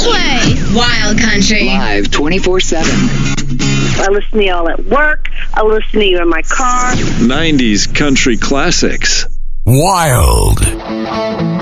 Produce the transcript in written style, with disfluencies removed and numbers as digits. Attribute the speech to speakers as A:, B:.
A: play Wild Country.
B: Live 24/7.
C: I listen to y'all at work. I listen to you in my car.
D: 90s country classics.
E: Wild